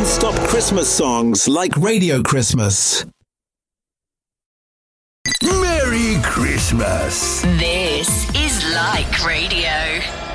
non-stop Christmas songs like Radio Christmas. Merry Christmas! This is Like Radio.